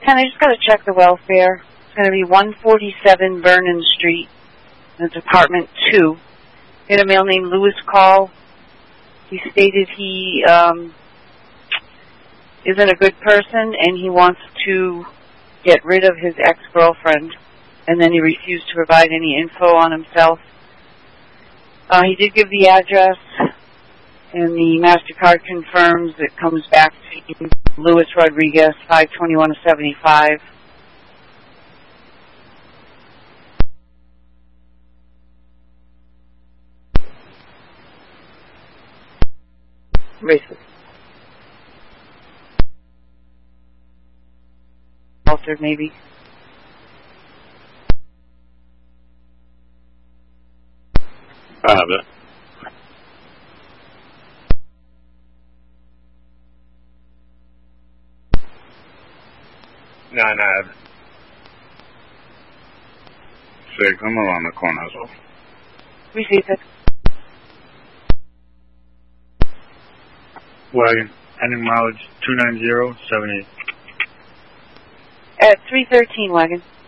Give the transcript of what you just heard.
Ken, I just got to check the welfare. It's going to be 147 Vernon Street. It's apartment 2. We had a male named Lewis call. He stated he isn't a good person and he wants to get rid of his ex-girlfriend, and then he refused to provide any info on himself. He did give the address, and the MasterCard confirms it comes back to Luis Rodriguez, 521-75. Racist. Altered, maybe. I have it. No, I have it. 6, I'm around the corner as well. Receive it. Wagon, ending mileage 29078. At 313, Wagon.